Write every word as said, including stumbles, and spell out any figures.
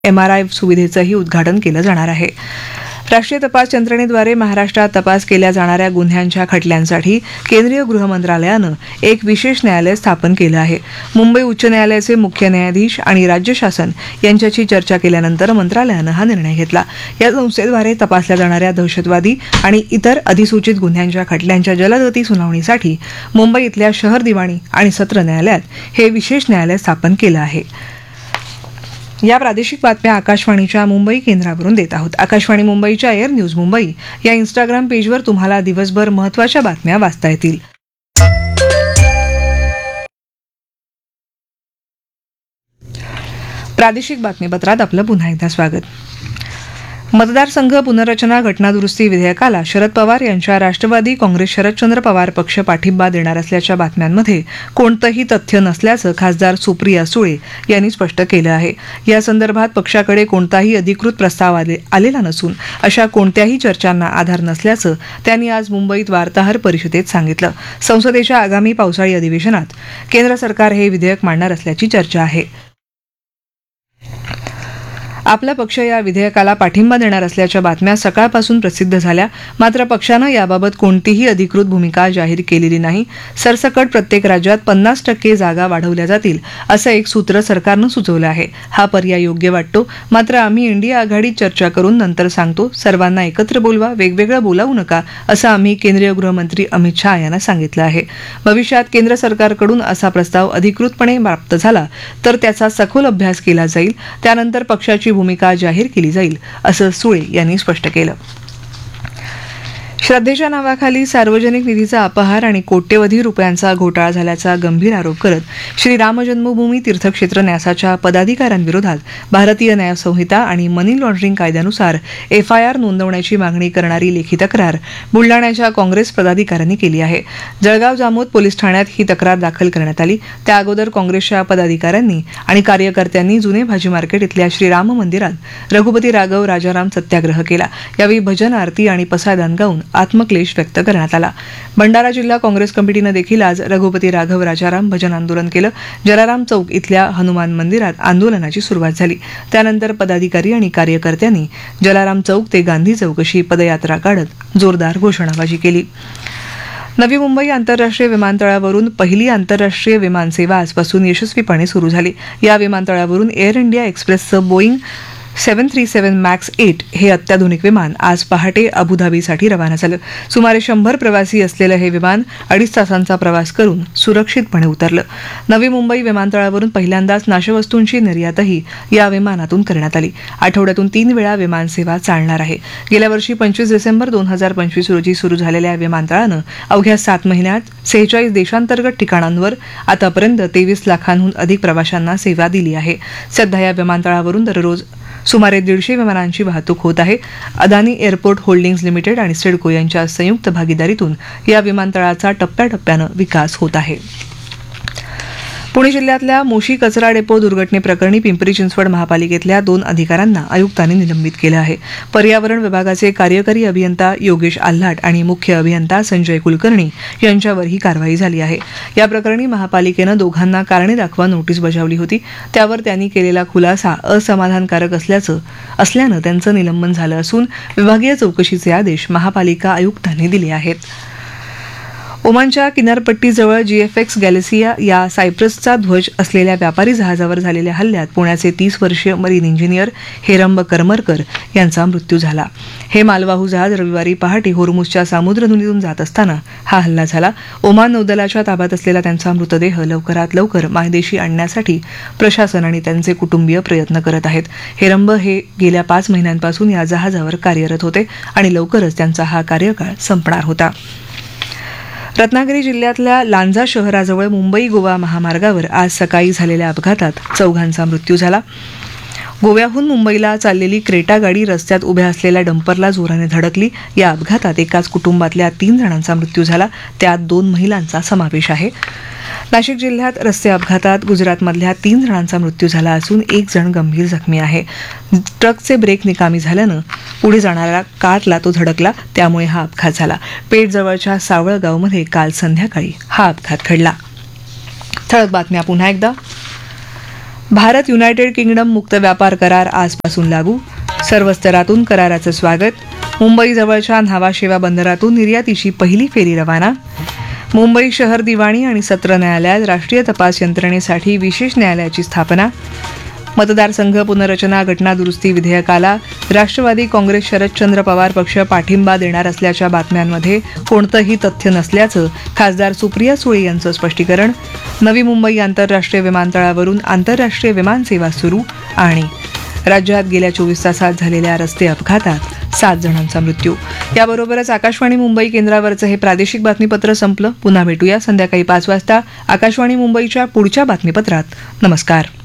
M R I सुविधेचंही उद्घाटन केलं जाणार आहे. राष्ट्रीय तपास यंत्रणेद्वारे महाराष्ट्रात तपास केल्या जाणाऱ्या गुन्ह्यांच्या खटल्यांसाठी केंद्रीय गृह मंत्रालयानं एक विशेष न्यायालय स्थापन केलं आहे. मुंबई उच्च न्यायालयाचे मुख्य न्यायाधीश आणि राज्य शासन यांच्याशी चर्चा केल्यानंतर मंत्रालयानं हा निर्णय घेतला. या संस्थेद्वारे तपासल्या जाणाऱ्या दहशतवादी आणि इतर अधिसूचित गुन्ह्यांच्या खटल्यांच्या जलदगती सुनावणीसाठी मुंबई इथल्या शहर दिवाणी आणि सत्र न्यायालयात हे विशेष न्यायालय स्थापन केलं आहे. या प्रादेशिक बातम्या आकाशवाणीच्या मुंबई केंद्रावरून देत आहोत. आकाशवाणी मुंबईच्या एअर न्यूज मुंबई या इंस्टाग्राम पेजवर तुम्हाला दिवसभर महत्त्वाच्या बातम्या वाचता येतील. प्रादेशिक बातमीपत्रात आपलं पुन्हा एकदा स्वागत. मतदारसंघ पुनर्रचना घटनादुरुस्ती विधेयकाला शरद पवार यांच्या राष्ट्रवादी काँग्रेस शरदचंद्र पवार पक्ष पाठिंबा देणार असल्याच्या बातम्यांमध्ये कोणतंही तथ्य नसल्याचं खासदार सुप्रिया सुळे यांनी स्पष्ट केलं आहे. या संदर्भात पक्षाकडे कोणताही अधिकृत प्रस्ताव आलेला नसून अशा कोणत्याही चर्चांना आधार नसल्याचं त्यांनी आज मुंबईत वार्ताहर परिषदेत सांगितलं. संसदेच्या आगामी पावसाळी अधिवेशनात केंद्र सरकार हे विधेयक मांडणार असल्याची चर्चा आहे. आपला पक्ष या विधेयकाला पाठिंबा देणार असल्याच्या बातम्या सकाळपासून प्रसिद्ध झाल्या, मात्र पक्षानं याबाबत कोणतीही अधिकृत भूमिका जाहीर केलेली नाही. सरसकट प्रत्येक राज्यात पन्नास टक्के जागा वाढवल्या जातील असं एक सूत्र सरकारनं सुचवलं आहे. हा पर्याय योग्य वाटतो, मात्र आम्ही इंडिया आघाडीत चर्चा करून नंतर सांगतो. सर्वांना एकत्र बोलवा, वेगवेगळं बोलावू नका असं आम्ही केंद्रीय गृहमंत्री अमित शहा यांना सांगितलं आहे. भविष्यात केंद्र सरकारकडून असा प्रस्ताव अधिकृतपणे प्राप्त झाला तर त्याचा सखोल अभ्यास केला जाईल, त्यानंतर पक्षाची भूमिका जाहीर केली जाईल असं सुळे यांनी स्पष्ट केलं. श्रद्धेच्या नावाखाली सार्वजनिक निधीचा अपहार आणि कोट्यवधी रुपयांचा घोटाळा झाल्याचा गंभीर आरोप करत श्री राम जन्मभूमी तीर्थक्षेत्र न्यासाच्या पदाधिकाऱ्यांविरोधात भारतीय न्याय संहिता आणि मनी लॉन्ड्रिंग कायद्यानुसार एफ आय आर नोंदवण्याची मागणी करणारी लेखी तक्रार बुलडाण्याच्या काँग्रेस पदाधिकाऱ्यांनी केली आहे. जळगाव जामोद पोलीस ठाण्यात ही तक्रार दाखल करण्यात आली. त्या अगोदर काँग्रेसच्या पदाधिकाऱ्यांनी आणि कार्यकर्त्यांनी जुने भाजी मार्केट इथल्या श्रीराम मंदिरात रघुपती राघव राजाराम सत्याग्रह केला. यावेळी भजन आरती आणि पसायदान गाऊन आत्मक्लेश व्यक्त करण्यात आला. भंडारा जिल्हा काँग्रेस कमिटीनं देखील आज रघुपती राघव राजाराम भजन आंदोलन केलं. जलाराम चौक इथल्या हनुमान मंदिरात आंदोलनाची सुरुवात झाली. त्यानंतर पदाधिकारी आणि कार्यकर्त्यांनी जलाराम चौक ते गांधी चौक अशी पदयात्रा काढत जोरदार घोषणाबाजी केली. नवी मुंबई आंतरराष्ट्रीय विमानतळावरून पहिली आंतरराष्ट्रीय विमानसेवा आजपासून यशस्वीपणे सुरू झाली. या विमानतळावरून एअर इंडिया एक्सप्रेसचं Boeing seven three seven max eight हे अत्याधुनिक विमान आज पहाटे अबुधाबीसाठी रवाना झालं. सुमारे शंभर प्रवासी असलेलं हे विमान अडीच तासांचा प्रवास करून सुरक्षितपणे उतरलं. नवी मुंबई विमानतळावरून पहिल्यांदाच नाशवस्तूंची निर्यातही या विमानातून करण्यात आली. आठवड्यातून तीन वेळा विमानसेवा चालणार आहे. गेल्या वर्षी पंचवीस डिसेंबर दोन हजार पंचवीस रोजी सुरू झालेल्या विमानतळानं अवघ्या सात महिन्यात सेहेचाळीस देशांतर्गत ठिकाणांवर आतापर्यंत तेवीस लाखांहून अधिक प्रवाशांना सेवा दिली आहे. सध्या या विमानतळावरून दररोज सुमारे दीडशे विमानांची वाहतूक होत आहे. अदानी एअरपोर्ट होल्डिंग्ज लिमिटेड आणि सिडको यांच्या संयुक्त भागीदारीतून या विमानतळाचा टप्प्याटप्प्यानं विकास होत आहे. पुणे जिल्ह्यातल्या मोशी कचरा डेपो दुर्घटनेप्रकरणी पिंपरी चिंचवड महापालिकेतल्या दोन अधिकाऱ्यांना आयुक्तांनी निलंबित केलं आहे. पर्यावरण विभागाचे कार्यकारी अभियंता योगेश आल्हाट आणि मुख्य अभियंता संजय कुलकर्णी यांच्यावर ही कारवाई झाली आहे. या प्रकरणी महापालिकेनं दोघांना कारणे दाखवा नोटीस बजावली होती. त्यावर त्यांनी केलेला खुलासा असमाधानकारक असल्याचं असल्यानं त्यांचं निलंबन झालं असून विभागीय चौकशीचे आदेश महापालिका आयुक्तांनी दिले आहेत. ओमानच्या किनारपट्टीजवळ जीएफएक्स गॅलेसिया या सायप्रसचा ध्वज असलेल्या व्यापारी जहाजावर झालेल्या हल्ल्यात पुण्याचे तीस वर्षीय मरीन इंजिनियर हेरंब करमरकर यांचा मृत्यू झाला. हे मालवाहू जहाज रविवारी पहाटे होर्मुझच्या सामुद्रधुनीतून जात असताना हा हल्ला झाला. ओमान नौदलाच्या ताब्यात असलेला त्यांचा मृतदेह लवकरात लवकर मायदेशी आणण्यासाठी प्रशासन आणि त्यांचे कुटुंबीय प्रयत्न करत आहेत. हेरंब हे गेल्या पाच महिन्यांपासून या जहाजावर कार्यरत होते आणि लवकरच त्यांचा हा कार्यकाळ संपणार होता. रत्नागिरी जिल्ह्यातल्या लांजा शहराजवळ मुंबई गोवा महामार्गावर आज सकाळी झालेल्या अपघातात चौघांचा मृत्यू झाला. गोव्याहून मुंबईला चाललेली क्रेटा गाडी रस्त्यात उभ्या असलेल्या डंपरला जोराने धडकली. या अपघातात एकाच कुटुंबातल्या तीन जणांचा मृत्यू झाला, त्यात दोन महिलांचा समावेश आहे. नाशिक जिल्ह्यात रस्ते अपघातात गुजरातमधल्या तीन जणांचा मृत्यू झाला असून एक जण गंभीर जखमी आहे. ट्रकचे ब्रेक निकामी झाल्यानं पुढे जाणाऱ्या कारला तो धडकला, त्यामुळे हा अपघात झाला. पेठजवळच्या सावळगावमध्ये काल संध्याकाळी हा अपघात घडला. ठळक बातम्या पुन्हा एकदा. भारत युनायटेड किंगडम मुक्त व्यापार करार आजपासून लागू. सर्व स्तरातून कराराचं स्वागत. मुंबईजवळच्या न्हावा बंदरातून निर्यातीची पहिली फेरी रवाना. मुंबई शहर दिवाणी आणि सत्र न्यायालयात राष्ट्रीय तपास यंत्रणेसाठी विशेष न्यायालयाची स्थापना. मतदारसंघ पुनर्रचना घटना दुरुस्ती विधेयकाला राष्ट्रवादी काँग्रेस शरदचंद्र पवार पक्ष पाठिंबा देणार असल्याच्या बातम्यांमध्ये कोणतंही तथ्य नसल्याचं खासदार सुप्रिया सुळे यांचं स्पष्टीकरण. नवी मुंबई आंतरराष्ट्रीय विमानतळावरून आंतरराष्ट्रीय विमानसेवा सुरू. आणि राज्यात गेल्या चोवीस तासात झालेल्या रस्ते अपघातात सात जणांचा मृत्यू. याबरोबरच आकाशवाणी मुंबई केंद्रावरचं हे प्रादेशिक बातमीपत्र संपलं. पुन्हा भेटूया संध्याकाळी पाच वाजता आकाशवाणी मुंबईच्या पुढच्या बातमीपत्रात. नमस्कार.